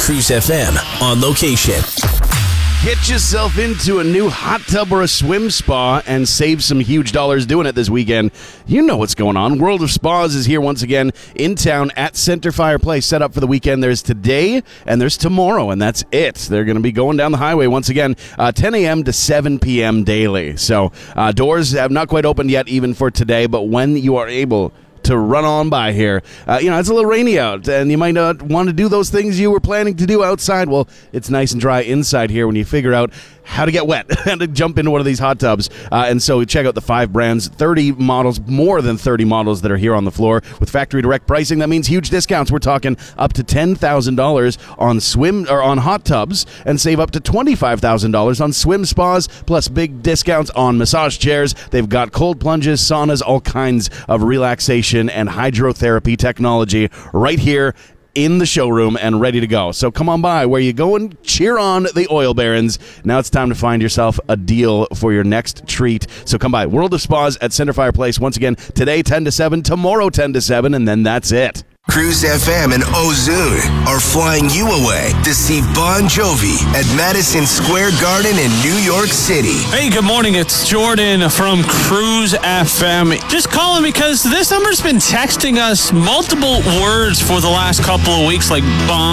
Cruise FM on location. Get yourself into a new hot tub or a swim spa and save some huge dollars doing it this weekend. You know what's going on. World of Spas is here once again in town at Centerfire Place. Set up for the weekend. There's today and there's tomorrow, and that's it. They're going to be going down the highway once again, 10 a.m. to 7 p.m. daily. So doors have not quite opened yet even for today, but when you are able to run on by here. It's a little rainy out, and you might not want to do those things you were planning to do outside. Well, it's nice and dry inside here when you figure out how to get wet and to jump into one of these hot tubs. And so check out the 5 brands, 30 models, more than 30 models that are here on the floor with factory direct pricing. That means huge discounts. We're talking up to $10,000 on swim or on hot tubs, and save up to $25,000 on swim spas, plus big discounts on massage chairs. They've got cold plunges, saunas, all kinds of relaxation and hydrotherapy technology right here in the showroom and ready to go. So come on by where you go and cheer on the oil barons. Now it's time to find yourself a deal for your next treat. So come by. World of Spas at Centerfire Place. Once again, today 10 to 7, tomorrow 10 to 7, and then that's it. Cruise FM and Ozune are flying you away to see Bon Jovi at Madison Square Garden in New York City. Hey, good morning. It's Jordan from Cruise FM. Just calling because this number's been texting us multiple words for the last couple of weeks, like Bon